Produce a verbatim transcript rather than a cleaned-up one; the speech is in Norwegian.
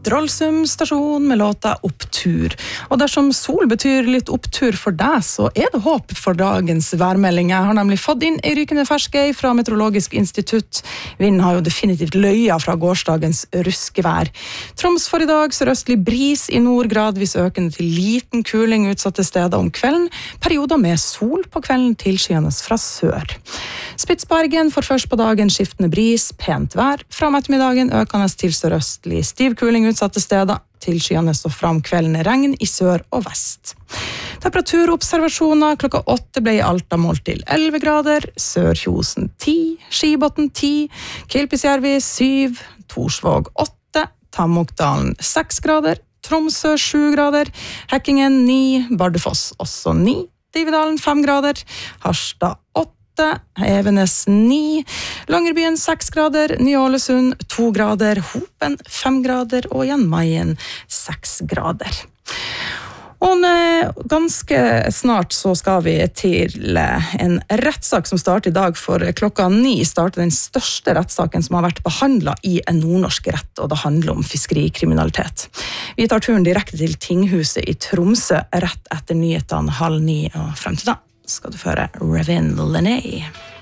Drollsum stasjon med låta Opptur. Og dersom sol betyr litt opptur for deg, så er det håp for dagens værmelding. Jeg har nemlig fått inn en rykende ferske fra Meteorologisk institutt. Vinden har jo definitivt løya fra gårsdagens ruskevær. Troms for i dag, sørøstlig bris i nord, gradvis økende til liten kuling utsatte steder om kvelden. Perioder med sol på kvelden tilskyende fra sør. Spitsbergen får først på dagen skiftende bris, pent vær. Fra om ettermiddagen økende til sørøstlig stiv kuling utsatte steder, tilskyende og fram kvelden regn i sør og vest. Temperaturopservasjoner klokka åtte ble i Alta målt til elleve grader, Sør-Kjosen ti, Skibotn ti, Kilpisjärvi syv, Torsvåg åtte, Tamokdalen seks grader, Tromsø sju grader, Hekkingen ni, Bardufoss også ni, Dividalen fem grader, Harstad åtte, Evenes ni, Longyearbyen seks grader, Ny-Ålesund to grader, Hopen fem grader og Jan Mayen seks grader. Og ganske snart så skal vi til en rettssak som starter i dag, for klokka ni starter den største rettssaken som har vært behandlet i en nordnorsk rett, og det handler om fiskerikriminalitet. Vi tar turen direkte til Tinghuset i Tromsø rett etter nyhetene halv ni, og frem til da skal du føre Ravin Lené.